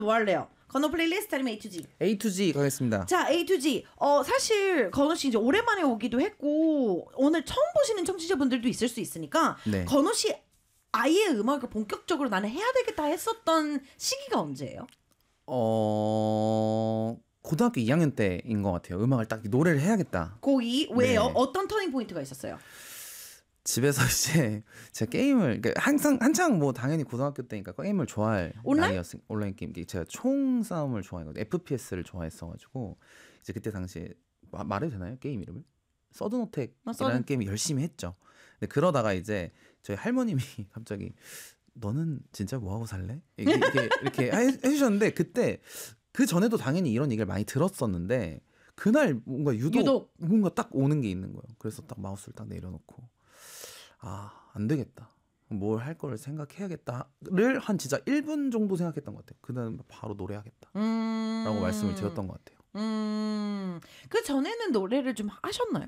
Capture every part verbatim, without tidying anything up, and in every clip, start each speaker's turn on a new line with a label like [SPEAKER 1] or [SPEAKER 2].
[SPEAKER 1] 뭐 할래요? 건호 플레이리스트 아니면 A to G?
[SPEAKER 2] A to G 가겠습니다.
[SPEAKER 1] 자, A to G. 어, 사실 건호 씨 이제 오랜만에 오기도 했고 오늘 처음 보시는 청취자분들도 있을 수 있으니까
[SPEAKER 2] 네.
[SPEAKER 1] 건호 씨 아예 음악을 본격적으로 나는 해야 되겠다 했었던 시기가 언제예요?
[SPEAKER 2] 어... 고등학교 이 학년 때인 것 같아요. 음악을 딱 노래를 해야겠다.
[SPEAKER 1] 고이 왜요?
[SPEAKER 2] 네.
[SPEAKER 1] 어떤 터닝 포인트가 있었어요?
[SPEAKER 2] 집에서 이제 제가 게임을 그러니까 항상 한창 뭐 당연히 고등학교 때니까 게임을 좋아할
[SPEAKER 1] 온라인?
[SPEAKER 2] 나이였으니 온라인 게임 제가 총 싸움을 좋아했거든요. 에프피에스를 좋아했어가지고 이제 그때 당시에 마, 말해도 되나요? 게임 이름을? 서든어택이라는
[SPEAKER 1] 아, 서든.
[SPEAKER 2] 게임을 열심히 했죠. 근데 그러다가 이제 저희 할머님이 갑자기 너는 진짜 뭐 하고 살래? 이게, 이게 이렇게 해, 해주셨는데 그때 그 전에도 당연히 이런 얘기를 많이 들었었는데 그날 뭔가 유독,
[SPEAKER 1] 유독.
[SPEAKER 2] 뭔가 딱 오는 게 있는 거예요. 그래서 딱 마우스를 딱 내려놓고 아, 안 되겠다. 뭘 할 거를 생각해야겠다를 한 진짜 일 분 정도 생각했던 것 같아요. 그다음 바로 노래하겠다.
[SPEAKER 1] 음...
[SPEAKER 2] 라고 말씀을 드렸던 것 같아요.
[SPEAKER 1] 음... 그 전에는 노래를 좀 하셨나요?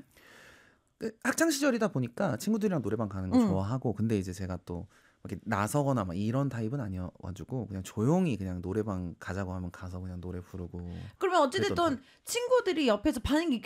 [SPEAKER 2] 그 학창 시절이다 보니까 친구들이랑 노래방 가는 거
[SPEAKER 1] 음.
[SPEAKER 2] 좋아하고 근데 이제 제가 또 이렇게 나서거나 막 이런 타입은 아니어가지고 그냥 조용히 그냥 노래방 가자고 하면 가서 그냥 노래 부르고.
[SPEAKER 1] 그러면 어찌됐든 친구들이 옆에서 반응이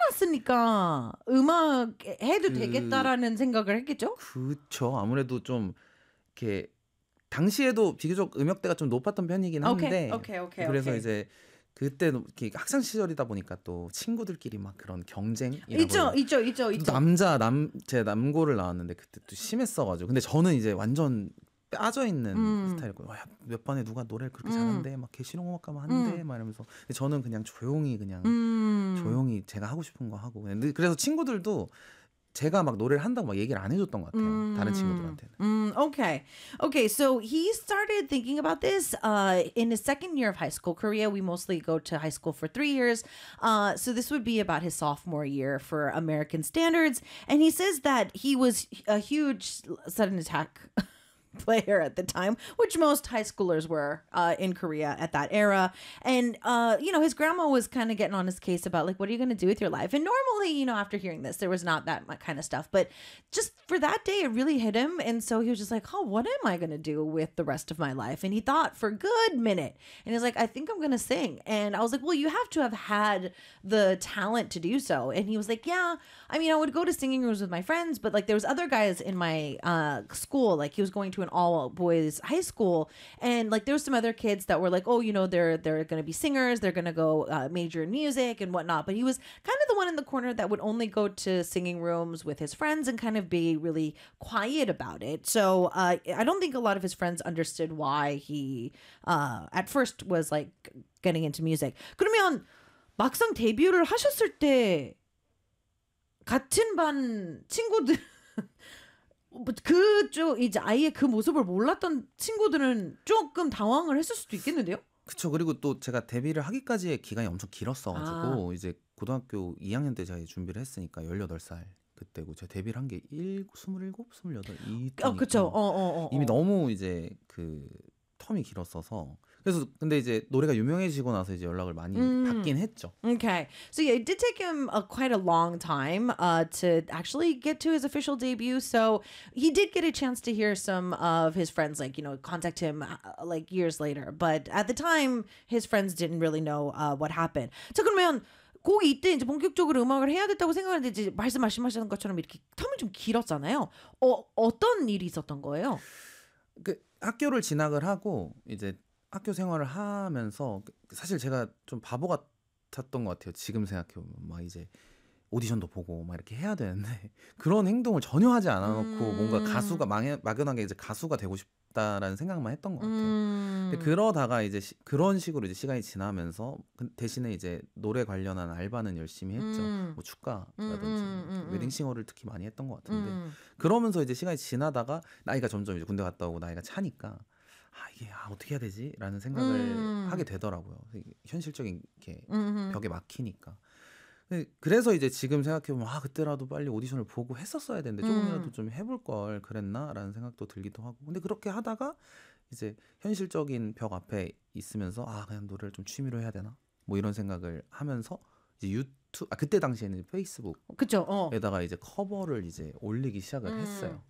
[SPEAKER 1] 괜찮았으니까 음악 해도
[SPEAKER 2] 그...
[SPEAKER 1] 되겠다라는 생각을 했겠죠?
[SPEAKER 2] 그쵸. 아무래도 좀 이렇게 당시에도 비교적 음역대가 좀 높았던 편이긴 한데.
[SPEAKER 1] 오케이, 오케이, 오케이.
[SPEAKER 2] 그래서
[SPEAKER 1] 오케이.
[SPEAKER 2] 이제 그때 이렇게 학창 시절이다 보니까 또 친구들끼리 막 그런 경쟁
[SPEAKER 1] 있죠, 있죠, 있죠, 있죠.
[SPEAKER 2] 남자 남 제 남고를 나왔는데 그때 또 심했어가지고 근데 저는 이제 완전 빠져 있는
[SPEAKER 1] 음.
[SPEAKER 2] 스타일이고 몇 반에 누가 노래를 그렇게
[SPEAKER 1] 음.
[SPEAKER 2] 잘한대 막 걔 실용음악 가면 한대
[SPEAKER 1] 음.
[SPEAKER 2] 막 이러면서 근데 저는 그냥 조용히 그냥
[SPEAKER 1] 음.
[SPEAKER 2] 조용히 제가 하고 싶은 거 하고 근데 그래서 친구들도 제가 막 노래를 한다고 막 얘기를 안 해줬던 것 같아요.
[SPEAKER 1] 음,
[SPEAKER 2] 다른 친구들한테는.
[SPEAKER 1] 음, okay. Okay, so he started thinking about this uh, in his second year of high school. Korea, we mostly go to high school for three years. Uh, so this would be about his sophomore year for American standards. And he says that he was a huge sudden attack player at the time, which most high schoolers were uh, in Korea at that era. And, uh, you know, his grandma was kind of getting on his case about, like, what are you going to do with your life? And normally, you know, after hearing this, there was not that kind of stuff. But just for that day, it really hit him. And so he was just like, oh, what am I going to do with the rest of my life? And he thought for a good minute. And he's like, I think I'm going to sing. And I was like, well, you have to have had the talent to do so. And he was like, yeah, I mean, I would go to singing rooms with my friends, but like there was other guys in my uh, school, like he was going to an all boys high school, and like there was some other kids that were like, oh, you know, they're they're going to be singers, they're going to go uh, major in music and whatnot. But he was kind of the one in the corner that would only go to singing rooms with his friends and kind of be really quiet about it. So uh, I don't think a lot of his friends understood why he uh, at first was like getting into music. 그러면 막상 데뷔를 하셨을 때 같은 반 친구들 그쪽 이제 아예 그 모습을 몰랐던 친구들은 조금 당황을 했을 수도 있겠는데요?
[SPEAKER 2] 그쵸. 그리고 또 제가 데뷔를 하기까지의 기간이 엄청 길었어가지고 아. 이제 고등학교 이 학년 때 제가 준비를 했으니까 열여덟 살 그때고 제가 데뷔를 한 게 스물일곱, 스물여덟 이때니까
[SPEAKER 1] 어, 그쵸. 어, 어, 어,
[SPEAKER 2] 이미 너무 이제 그 텀이 길었어서 그래서 근데 이제 노래가 유명해지고 나서 이제 연락을 많이 음. 받긴 했죠.
[SPEAKER 1] Okay, so yeah, it did take him a, quite a long time uh, to actually get to his official debut. So he did get a chance to hear some of his friends, like you know, contact him uh, like years later. But at the time, his friends didn't really know uh, what happened. 자 그러면 고 이때 이제 본격적으로 음악을 해야 됐다고 생각하는데 이제 말씀 말씀하시는 것처럼 이렇게 텀이 좀 길었잖아요. 어 어떤 일이 있었던 거예요?
[SPEAKER 2] 그 학교를 진학을 하고 이제 학교 생활을 하면서 사실 제가 좀 바보 같았던 것 같아요. 지금 생각해보면 막 이제 오디션도 보고 막 이렇게 해야 되는데 그런 행동을 전혀 하지 않아놓고 음. 뭔가 가수가 막연, 막연하게 이제 가수가 되고 싶다라는 생각만 했던 것 같아요. 음. 근데 그러다가 이제 시, 그런 식으로 이제 시간이 지나면서 대신에 이제 노래 관련한 알바는 열심히 했죠. 음. 뭐 축가라든지 음, 음, 음, 웨딩싱어를 특히 많이 했던 것 같은데 음. 그러면서 이제 시간이 지나다가 나이가 점점 이제 군대 갔다 오고 나이가 차니까 아 이게 아 어떻게 해야 되지라는 생각을 음. 하게 되더라고요. 현실적인 게 음흠. 벽에 막히니까. 그래서 이제 지금 생각해보면 아 그때라도 빨리 오디션을 보고 했었어야 되는데 조금이라도 음. 좀 해볼 걸 그랬나라는 생각도 들기도 하고. 근데 그렇게 하다가 이제 현실적인 벽 앞에 있으면서 아 그냥 노래를 좀 취미로 해야 되나 뭐 이런 생각을 하면서 이제 유튜브 아 그때 당시에는 페이스북
[SPEAKER 1] 그쵸, 어.
[SPEAKER 2] 에다가 이제 커버를 이제 올리기 시작을 음. 했어요.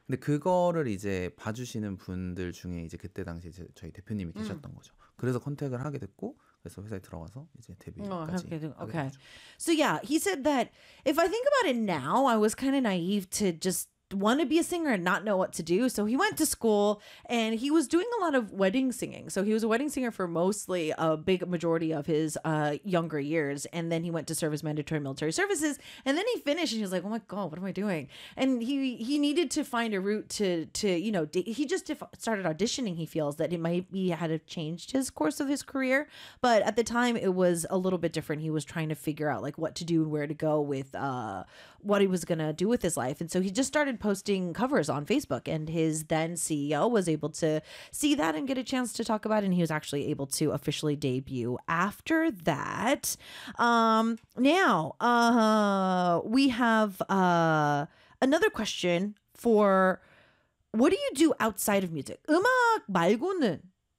[SPEAKER 2] 근데 그거를 이제 봐주시는 분들 중에 이제 그때 당시 이제 저희 대표님이 계셨던
[SPEAKER 1] 음.
[SPEAKER 2] 거죠. 그래서 컨택을 하게 됐고 그래서 회사에 들어가서 이제 데뷔까지.
[SPEAKER 1] okay,
[SPEAKER 2] 하게
[SPEAKER 1] okay.
[SPEAKER 2] 됐죠.
[SPEAKER 1] So yeah, he said that if I think about it now, I was kind of naive to just want to be a singer and not know what to do. So he went to school and he was doing a lot of wedding singing. So he was a wedding singer for mostly a big majority of his uh, younger years. And then he went to serve his mandatory military services. And then he finished and he was like, oh my God, what am I doing? And he he needed to find a route to, to you know, d- he just def- started auditioning. He feels that it might be had to changed his course of his career. But at the time, it was a little bit different. He was trying to figure out like what to do and where to go with uh, what he was going to do with his life. And so he just started posting covers on Facebook, and his then C E O was able to see that and get a chance to talk about it, and he was actually able to officially debut after that. Um, now, uh, we have uh, another question for what do you do outside of music? 음악 말고는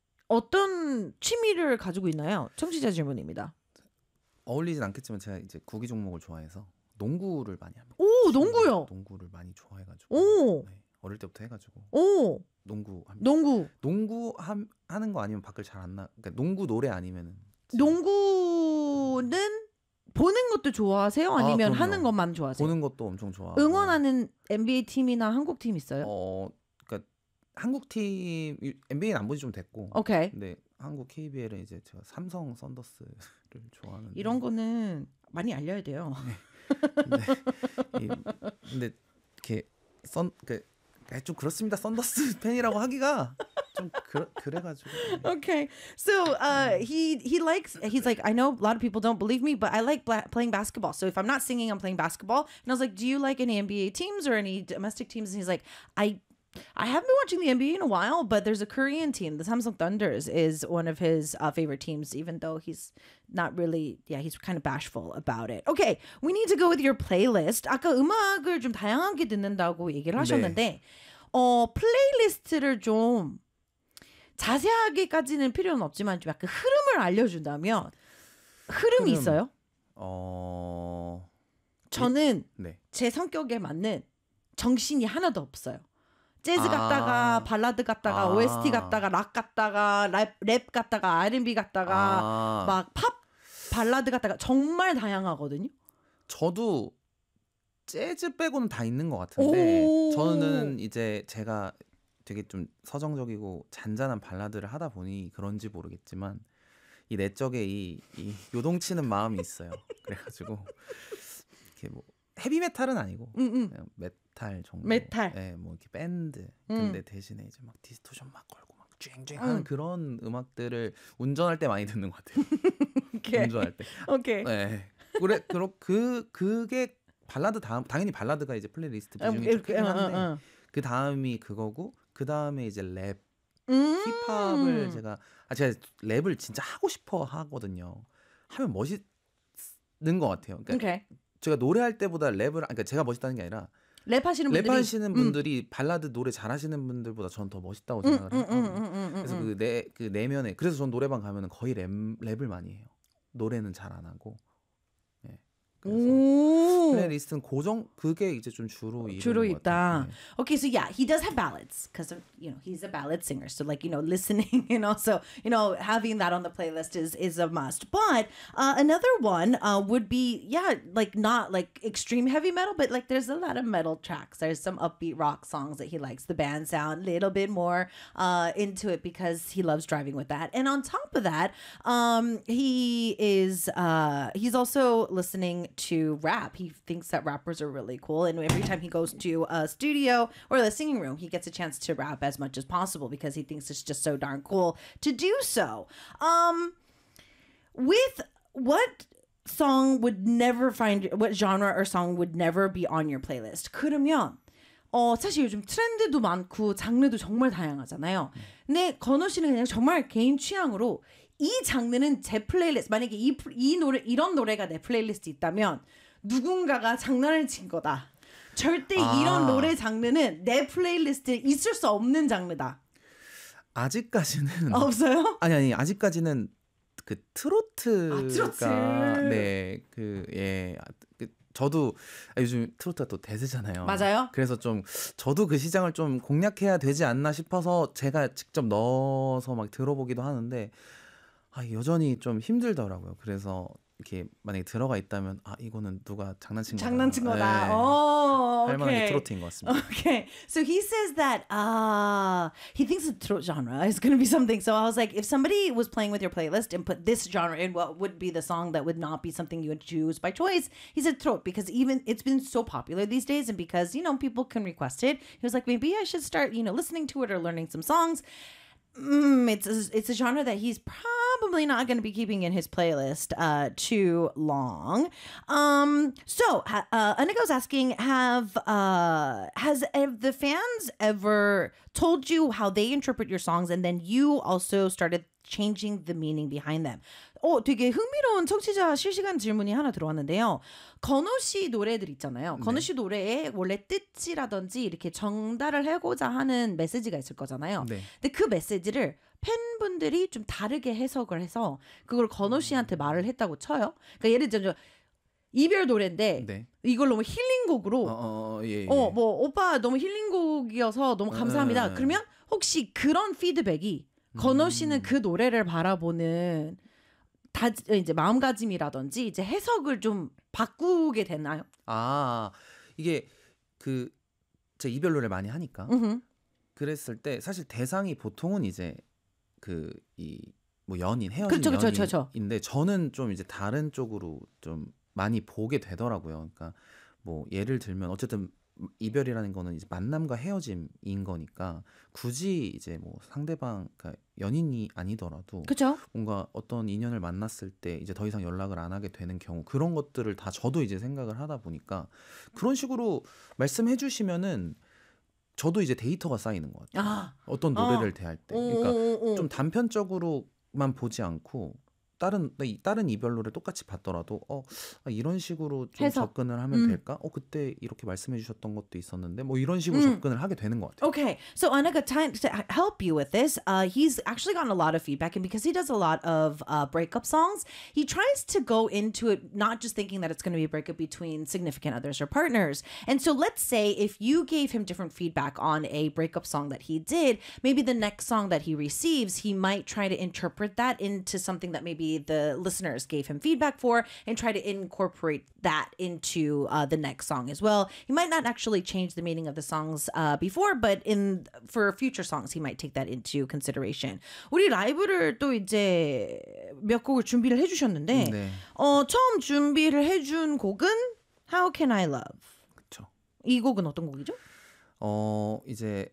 [SPEAKER 1] 어떤 취미를 가지고 있나요? 청취자 질문입니다.
[SPEAKER 2] 어울리진 않겠지만 제가 이제 구기 종목을 좋아해서 농구를 많이 합니다.
[SPEAKER 1] 오, 농구요?
[SPEAKER 2] 농구를 많이 좋아해가지고
[SPEAKER 1] 오.
[SPEAKER 2] 네, 어릴 때부터 해가지고
[SPEAKER 1] 오,
[SPEAKER 2] 농구 합니다.
[SPEAKER 1] 농구.
[SPEAKER 2] 농구 함, 하는 거 아니면 밖을 잘 안 나. 그러니까 농구 노래 아니면은
[SPEAKER 1] 농구는 보는 것도 좋아하세요? 아니면
[SPEAKER 2] 그럼요.
[SPEAKER 1] 하는 것만 좋아하세요?
[SPEAKER 2] 보는 것도 엄청 좋아하고.
[SPEAKER 1] 응원하는 엔비에이 팀이나 한국 팀 있어요?
[SPEAKER 2] 어, 그러니까 한국 팀 엔비에이는 안 본지 좀 됐고.
[SPEAKER 1] 오케이.
[SPEAKER 2] 근데 한국 케이비엘은 이제 제가 삼성 썬더스를 좋아하는데.
[SPEAKER 1] 이런 거는 많이 알려야 돼요.
[SPEAKER 2] 근데, 이, 근데 이렇게 썬 그 좀 그렇습니다. 썬더스 팬이라고 하기가 좀 그래 그래가지고.
[SPEAKER 1] Okay, so uh, he he likes. He's like, I know a lot of people don't believe me, but I like bla- playing basketball. So if I'm not singing, I'm playing basketball. And I was like, do you like any N B A teams or any domestic teams? And he's like, I. I haven't been watching the N B A in a while, but there's a Korean team. The Samsung Thunders is one of his uh, favorite teams, even though he's not really, yeah, he's kind of bashful about it. Okay, we need to go with your playlist. 아까 음악을 좀 다양하게 듣는다고 얘기를 하셨는데, 어, 플레이리스트를 좀 자세하게까지는 필요는 없지만 좀 약간 흐름을 알려준다면 흐름이
[SPEAKER 2] 흐름.
[SPEAKER 1] 있어요?
[SPEAKER 2] 어,
[SPEAKER 1] 저는
[SPEAKER 2] 네.
[SPEAKER 1] 제 성격에 맞는 정신이 하나도 없어요. 재즈
[SPEAKER 2] 아.
[SPEAKER 1] 갔다가 발라드 갔다가
[SPEAKER 2] 아.
[SPEAKER 1] 오에스티 갔다가 락 갔다가 랩, 랩 갔다가 알앤비 갔다가
[SPEAKER 2] 아,
[SPEAKER 1] 막 팝 발라드 갔다가 정말 다양하거든요.
[SPEAKER 2] 저도 재즈 빼고는 다 있는 것 같은데
[SPEAKER 1] 오.
[SPEAKER 2] 저는 이제 제가 되게 좀 서정적이고 잔잔한 발라드를 하다 보니 그런지 모르겠지만 이 내적에 이, 이 요동치는 마음이 있어요. 그래가지고 이렇게 뭐 헤비메탈은 아니고
[SPEAKER 1] 응, 응.
[SPEAKER 2] 그냥 메탈 정도.
[SPEAKER 1] 메탈.
[SPEAKER 2] 네, 뭐 이렇게 밴드.
[SPEAKER 1] 음.
[SPEAKER 2] 근데 대신에 이제 막 디스토션 막 걸고 막 쨍쨍하는
[SPEAKER 1] 음.
[SPEAKER 2] 그런 음악들을 운전할 때 많이 듣는 것 같아요.
[SPEAKER 1] 오케이.
[SPEAKER 2] 운전할 때.
[SPEAKER 1] 오케이.
[SPEAKER 2] 네. 그래, 그러, 그 그게 발라드 다음 당연히 발라드가 이제 플레이리스트 비중이
[SPEAKER 1] 이렇게,
[SPEAKER 2] 크긴
[SPEAKER 1] 어,
[SPEAKER 2] 한데
[SPEAKER 1] 어, 어.
[SPEAKER 2] 그 다음이 그거고 그 다음에 이제 랩,
[SPEAKER 1] 음.
[SPEAKER 2] 힙합을 제가 아 제가 랩을 진짜 하고 싶어 하거든요. 하면 멋있는 것 같아요. 그러니까
[SPEAKER 1] 오케이.
[SPEAKER 2] 제가 노래할 때보다 랩을 그러니까 제가 멋있다는 게 아니라
[SPEAKER 1] 랩하시는 분들이
[SPEAKER 2] 랩하시는
[SPEAKER 1] 음.
[SPEAKER 2] 분들이 발라드 노래 잘하시는 분들보다 저는 더 멋있다고
[SPEAKER 1] 음,
[SPEAKER 2] 생각을
[SPEAKER 1] 음,
[SPEAKER 2] 해요.
[SPEAKER 1] 음, 음, 음,
[SPEAKER 2] 그래서
[SPEAKER 1] 음.
[SPEAKER 2] 그 내 그 내면에 그래서 전 노래방 가면은 거의 랩 랩을 많이 해요. 노래는 잘 안 하고. 예. 그래서
[SPEAKER 1] 오.
[SPEAKER 2] 플레이리스트는 고정 그게 이제 좀 주로
[SPEAKER 1] 주로
[SPEAKER 2] 이루는 것
[SPEAKER 1] 있다.
[SPEAKER 2] 같아요. 네.
[SPEAKER 1] Okay, so yeah, he does have ballads because you know he's a ballad singer. So like you know, listening and also you know having that on the playlist is is a must. But uh, another one uh, would be yeah, like not like extreme heavy metal, but like there's a lot of metal tracks. There's some upbeat rock songs that he likes. The band sound a little bit more uh, into it because he loves driving with that. And on top of that, um, he is uh, he's also listening to rap. He thinks that rappers are really cool, and every time he goes to a studio or the singing room, he gets a chance to rap as much as possible because he thinks it's just so darn cool to do so. Um, with what song would never find what genre or song would never be on your playlist? 그러면 어 사실 요즘 트렌드도 많고 장르도 정말 다양하잖아요. 근데 건호 씨는 그냥 정말 개인 취향으로 이 장르는 제 플레이리스트 만약에 이, 이 노래 이런 노래가 내 플레이리스트 있다면 누군가가 장난을 친 거다. 절대
[SPEAKER 2] 아.
[SPEAKER 1] 이런 노래 장르는 내 플레이리스트에 있을 수 없는 장르다.
[SPEAKER 2] 아직까지는
[SPEAKER 1] 없어요?
[SPEAKER 2] 아니 아니 아직까지는 그 트로트가
[SPEAKER 1] 아, 트로트.
[SPEAKER 2] 네, 그 예. 그 저도 요즘 트로트가 또 대세잖아요.
[SPEAKER 1] 맞아요.
[SPEAKER 2] 그래서 좀 저도 그 시장을 좀 공략해야 되지 않나 싶어서 제가 직접 넣어서 막 들어보기도 하는데 아, 여전히 좀 힘들더라고요. 그래서 이렇게 만약에 들어가 있다면 아 이거는 누가 장난친 거다.
[SPEAKER 1] 장난친 거다.
[SPEAKER 2] 네.
[SPEAKER 1] Oh,
[SPEAKER 2] 할 만한 게
[SPEAKER 1] okay.
[SPEAKER 2] 트로트인 것 같습니다.
[SPEAKER 1] Okay, so he says that uh, he thinks the throat genre is going to be something. So I was like, if somebody was playing with your playlist and put this genre in, what would be the song that would not be something you would choose by choice? He said throat because even it's been so popular these days, and because you know people can request it. He was like, maybe I should start you know listening to it or learning some songs. Mm, it's a, it's a genre that he's probably not going to be keeping in his playlist uh, too long. Um, so uh, Anika was asking, have uh, has have the fans ever told you how they interpret your songs, and then you also started changing the meaning behind them? 어, 되게 흥미로운 청취자 실시간 질문이 하나 들어왔는데요. 건우 씨 노래들 있잖아요. 건우 씨 노래에 원래 뜻이라든지 이렇게 전달을 하고자 하는 메시지가 있을 거잖아요.
[SPEAKER 2] 네.
[SPEAKER 1] 근데 그 메시지를 팬분들이 좀 다르게 해석을 해서 그걸 건우 씨한테 말을 했다고 쳐요. 그러니까 예를 들면 이별 노래인데
[SPEAKER 2] 네.
[SPEAKER 1] 이걸 너무 힐링곡으로
[SPEAKER 2] 어, 어, 예, 예.
[SPEAKER 1] 어, 뭐 오빠 너무 힐링곡이어서 너무 감사합니다.
[SPEAKER 2] 음.
[SPEAKER 1] 그러면 혹시 그런 피드백이 건우 씨는 그 노래를 바라보는 다 이제 마음가짐이라든지 이제 해석을 좀 바꾸게 되나요?
[SPEAKER 2] 아 이게 그 제 이별 노래를 많이 하니까
[SPEAKER 1] 음흠.
[SPEAKER 2] 그랬을 때 사실 대상이 보통은 이제 그 이 뭐 연인 헤어진
[SPEAKER 1] 그쵸, 그쵸, 그쵸, 그쵸.
[SPEAKER 2] 연인인데 저는 좀 이제 다른 쪽으로 좀 많이 보게 되더라고요. 그러니까 뭐 예를 들면 어쨌든 이별이라는 거는 이제 만남과 헤어짐인 거니까 굳이 이제 뭐 상대방 그러니까 연인이 아니더라도
[SPEAKER 1] 그렇죠?
[SPEAKER 2] 뭔가 어떤 인연을 만났을 때 이제 더 이상 연락을 안 하게 되는 경우 그런 것들을 다 저도 이제 생각을 하다 보니까 그런 식으로 말씀해 주시면은 저도 이제 데이터가 쌓이는 것 같아요.
[SPEAKER 1] 아.
[SPEAKER 2] 어떤 노래를
[SPEAKER 1] 어.
[SPEAKER 2] 대할 때.
[SPEAKER 1] 오,
[SPEAKER 2] 그러니까
[SPEAKER 1] 오, 오.
[SPEAKER 2] 좀 단편적으로만 보지 않고 다른 다른 이별 노래 똑같이 봤더라도 어 아, 이런 식으로 좀
[SPEAKER 1] 해석.
[SPEAKER 2] 접근을 하면
[SPEAKER 1] 음.
[SPEAKER 2] 될까? 어 그때 이렇게 말씀해 주셨던 것도 있었는데 뭐 이런 식으로
[SPEAKER 1] 음.
[SPEAKER 2] 접근을 하게 되는 것 같아요.
[SPEAKER 1] Okay, so Anika, time to help you with this, uh, he's actually gotten a lot of feedback, and because he does a lot of uh, breakup songs, he tries to go into it not just thinking that it's going to be a breakup between significant others or partners. And so let's say if you gave him different feedback on a breakup song that he did, maybe the next song that he receives, he might try to interpret that into something that maybe the listeners gave him feedback for and try to incorporate that into uh, the next song as well. He might not actually change the meaning of the songs uh, before, but in for future songs, he might take that into consideration. 우리 라이브를 또 이제 몇 곡을 준비를 해주셨는데,
[SPEAKER 2] 네.
[SPEAKER 1] 어, 처음 준비를 해준 곡은 How Can I Love?
[SPEAKER 2] 그렇죠.
[SPEAKER 1] 이 곡은 어떤 곡이죠?
[SPEAKER 2] 어 이제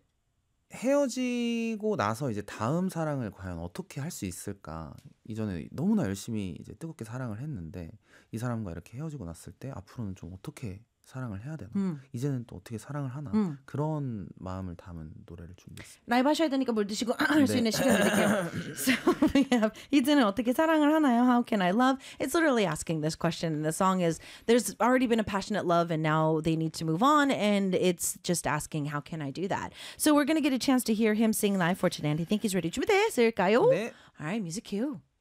[SPEAKER 2] 헤어지고 나서 이제 다음 사랑을 과연 어떻게 할 수 있을까? 이전에 너무나 열심히 이제 뜨겁게 사랑을 했는데 이 사람과 이렇게 헤어지고 났을 때 앞으로는 좀 어떻게 사랑을 해야 되나?
[SPEAKER 1] 음.
[SPEAKER 2] 이제는 또 어떻게 사랑을 하나?
[SPEAKER 1] 음.
[SPEAKER 2] 그런 마음을 담은 노래를 준비했습니다.
[SPEAKER 1] 라이브 하셔야 되니까 물 드시고 할 수
[SPEAKER 2] 네.
[SPEAKER 1] 있는 시간 드릴게요. So we have 이제는 어떻게 사랑을 하나요? How can I love? It's literally asking this question. And the song is there's already been a passionate love and now they need to move on, and it's just asking how can I do that? So we're gonna get a chance to hear him sing live for today. And I think he's ready. 준비됐을까요?
[SPEAKER 2] 네.
[SPEAKER 1] All right, music cue.